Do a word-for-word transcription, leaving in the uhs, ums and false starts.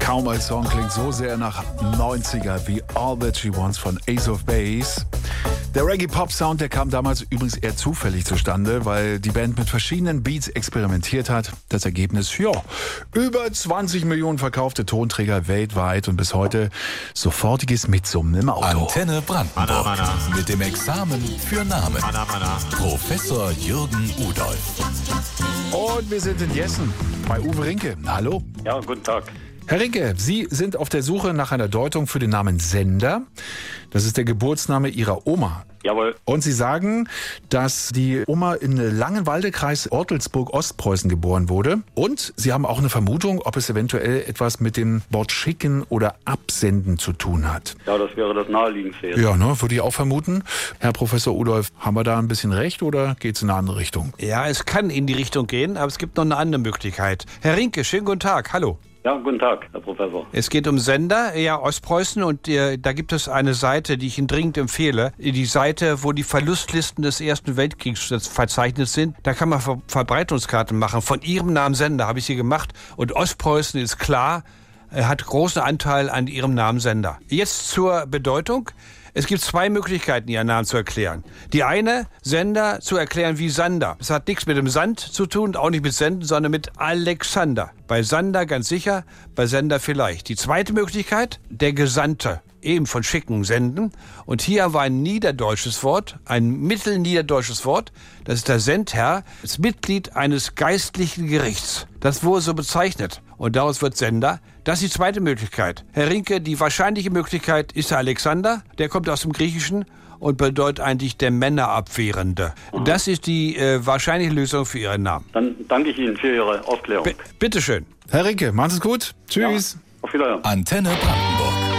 Kaum ein Song klingt so sehr nach neunziger wie All That She Wants von Ace of Base. Der Reggae-Pop-Sound, der kam damals übrigens eher zufällig zustande, weil die Band mit verschiedenen Beats experimentiert hat. Das Ergebnis, ja, über zwanzig Millionen verkaufte Tonträger weltweit und bis heute sofortiges Mitsummen im Auto. Antenne Brandenburg Mana, mana. mit dem Examen für Namen. Mana, mana. Professor Jürgen Udolf. Und wir sind in Jessen bei Uwe Rinke. Hallo. Ja, guten Tag. Herr Rinke, Sie sind auf der Suche nach einer Deutung für den Namen Sender. Das ist der Geburtsname Ihrer Oma. Jawohl. Und Sie sagen, dass die Oma in Langenwalde, Kreis Ortelsburg, Ostpreußen geboren wurde. Und Sie haben auch eine Vermutung, ob es eventuell etwas mit dem Wort schicken oder absenden zu tun hat. Ja, das wäre das naheliegendste. Ja, ne, würde ich auch vermuten. Herr Professor Udolf, haben wir da ein bisschen recht oder geht es in eine andere Richtung? Ja, es kann in die Richtung gehen, aber es gibt noch eine andere Möglichkeit. Herr Rinke, schönen guten Tag. Hallo. Ja, guten Tag, Herr Professor. Es geht um Sender, ja, Ostpreußen, und äh, da gibt es eine Seite, die ich Ihnen dringend empfehle. Die Seite, wo die Verlustlisten des Ersten Weltkriegs verzeichnet sind. Da kann man Ver- Verbreitungskarten machen. Von Ihrem Namen Sender habe ich sie gemacht. Und Ostpreußen ist klar, er hat großen Anteil an Ihrem Namen Sender. Jetzt zur Bedeutung. Es gibt zwei Möglichkeiten, Ihren Namen zu erklären. Die eine, Sender zu erklären wie Sander. Das hat nichts mit dem Sand zu tun, auch nicht mit Senden, sondern mit Alexander. Bei Sander ganz sicher, bei Sender vielleicht. Die zweite Möglichkeit, der Gesandte. Eben von schicken, senden. Und hier war ein niederdeutsches Wort, ein mittelniederdeutsches Wort. Das ist der Sendherr, das Mitglied eines geistlichen Gerichts. Das wurde so bezeichnet. Und daraus wird Sender. Das ist die zweite Möglichkeit. Herr Rinke, die wahrscheinliche Möglichkeit ist der Alexander. Der kommt aus dem Griechischen und bedeutet eigentlich der Männerabwehrende. Das ist die äh, wahrscheinliche Lösung für Ihren Namen. Dann danke ich Ihnen für Ihre Aufklärung. B- bitteschön. Herr Rinke, machen Sie es gut. Tschüss. Ja, auf Wiedersehen. Antenne Brandenburg.